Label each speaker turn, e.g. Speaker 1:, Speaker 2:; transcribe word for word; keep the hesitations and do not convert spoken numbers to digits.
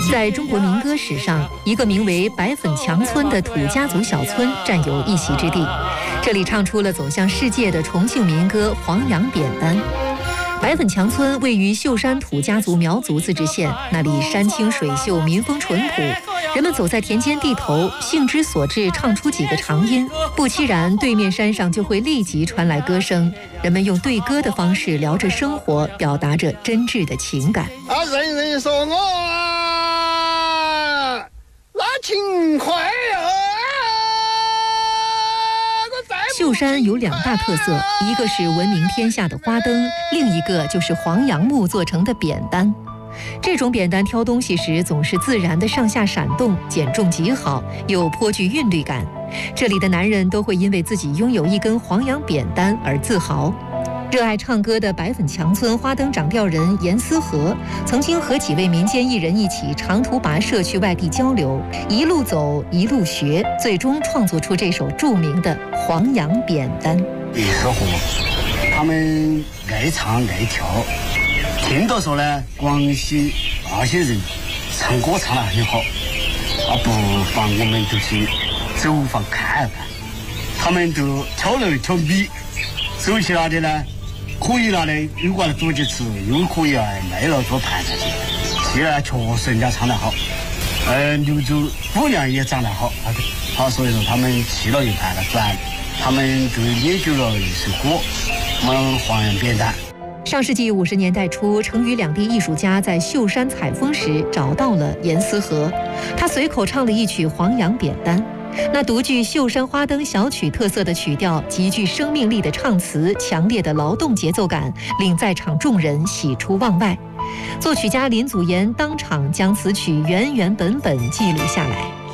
Speaker 1: 在中国民歌史上，一个名为白粉墙村的土家族小村占有一席之地。这里唱出了走向世界的重庆民歌《黄杨扁担》。白粉墙村位于秀山土家族苗族自治县，那里山清水秀，民风淳朴。人们走在田间地头，兴之所至，唱出几个长音，不期然对面山上就会立即传来歌声。人们用对歌的方式聊着生活，表达着真挚的情感。
Speaker 2: 啊，人人说我啊，那情怀啊。
Speaker 1: 秀山有两大特色，一个是闻名天下的花灯，另一个就是黄杨木做成的扁担。这种扁担挑东西时总是自然的上下闪动，减重极好，又颇具韵律感。这里的男人都会因为自己拥有一根黄杨扁担而自豪。热爱唱歌的白粉墙村花灯掌调人严思和，曾经和几位民间艺人一起长途跋涉去外地交流，一路走一路学，最终创作出这首著名的《黄杨扁担》。
Speaker 3: 严思和他们爱唱爱跳，听到说呢，广西那些人唱歌唱得很好，啊，不妨我们就去走访看看。他们都挑来挑米，走起来的呢，可以拿来有关煮着吃，又可以啊卖了做盘子去。现在确实人家唱得好，呃，柳州姑娘也长得好，好，所以说他们去了一盘了，转他们就研究了一首歌，我们黄杨扁担。
Speaker 1: 上世纪五十年代初，成渝两地艺术家在秀山采风时找到了严思和，他随口唱了一曲《黄杨扁担》。那独具秀山花灯小曲特色的曲调，极具生命力的唱词，强烈的劳动节奏感，令在场众人喜出望外。作曲家林祖岩当场将此曲原原本本记录下来。